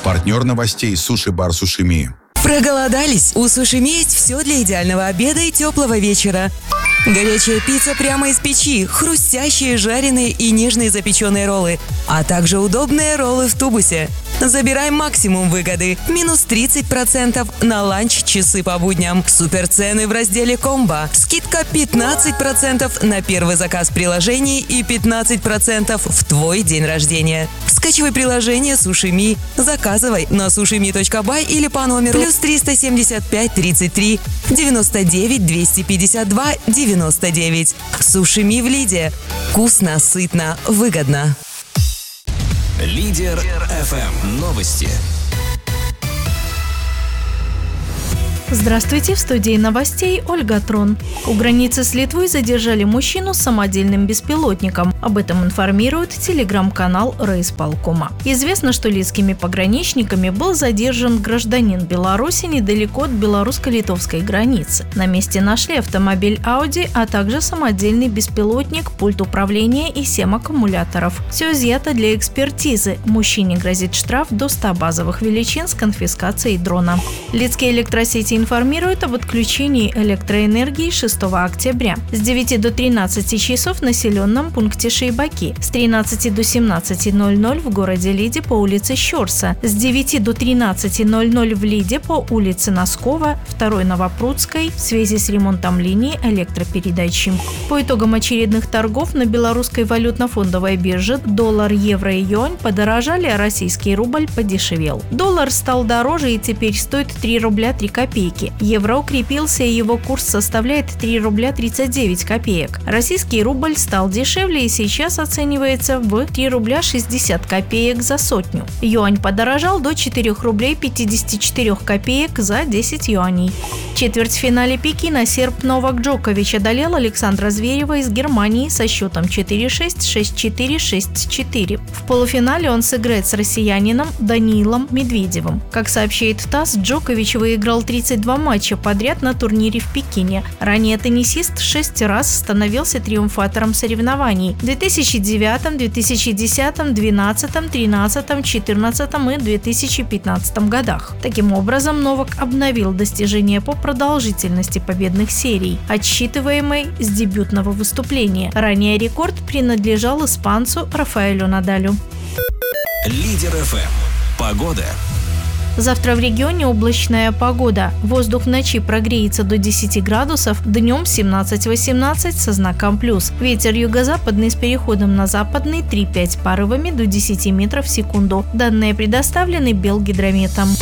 Партнер новостей «Суши-бар Сушими». Проголодались? У Сушими есть все для идеального обеда и теплого вечера. Горячая пицца прямо из печи, хрустящие, жареные и нежные запеченные роллы, а также удобные роллы в тубусе. Забирай максимум выгоды. Минус 30% на ланч, часы по будням. Суперцены в разделе «Комбо». Скидка 15% на первый заказ приложений и 15% в твой день рождения. Скачивай приложение Сушими, заказывай на sushimi.by или по номеру +375 33 99 252 99. Сушими в Лиде. Вкусно, сытно, выгодно. Лидер FM. Новости. Здравствуйте, в студии новостей Ольга Трон. У границы с Литвой задержали мужчину с самодельным беспилотником. Об этом информирует телеграм-канал райисполкома. Известно, что литвскими пограничниками был задержан гражданин Беларуси недалеко от белорусско-литовской границы. На месте нашли автомобиль Audi, а также самодельный беспилотник, пульт управления и 7 аккумуляторов. Все изъято для экспертизы. Мужчине грозит штраф до 100 базовых величин с конфискацией дрона. Литвские электросети информирует об отключении электроэнергии 6 октября. С 9 до 13 часов в населенном пункте Шейбаки, с 13 до 17:00 в городе Лиде по улице Щорса, с 9 до 13:00 в Лиде по улице Носкова, 2 Новопрудской в связи с ремонтом линии электропередачи. По итогам очередных торгов на белорусской валютно-фондовой бирже доллар, евро и юань подорожали, а российский рубль подешевел. Доллар стал дороже и теперь стоит 3 рубля 3 копейки. Евро укрепился, и его курс составляет 3 рубля 39 копеек. Российский рубль стал дешевле и сейчас оценивается в 3 рубля 60 копеек за сотню. Юань подорожал до 4 рублей 54 копеек за 10 юаней. В четвертьфинале Пекина серб Новак Джокович одолел Александра Зверева из Германии со счетом 4-6, 6-4, 6-4. В полуфинале он сыграет с россиянином Даниилом Медведевым. Как сообщает ТАСС, Джокович выиграл 32 матча подряд на турнире в Пекине. Ранее теннисист 6 раз становился триумфатором соревнований в 2009, 2010, 2012, 2013, 2014 и 2015 годах. Таким образом, Новак обновил достижения по продолжительности победных серий, отсчитываемой с дебютного выступления. Ранее рекорд принадлежал испанцу Рафаэлю Надалю. Лидер FM. Погода. Завтра в регионе облачная погода. Воздух в ночи прогреется до 10 градусов, днем 17-18 со знаком плюс. Ветер юго-западный с переходом на западный 3-5 порывами до 10 метров в секунду. Данные предоставлены Белгидрометом.